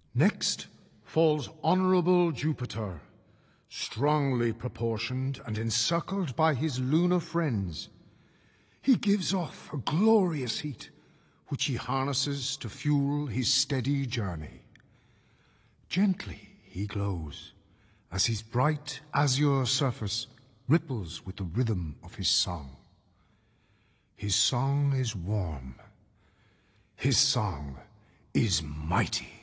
Next falls Honorable Jupiter, strongly proportioned and encircled by his lunar friends. He gives off a glorious heat, which he harnesses to fuel his steady journey. Gently he glows, as his bright azure surface ripples with the rhythm of his song. His song is warm. His song is mighty.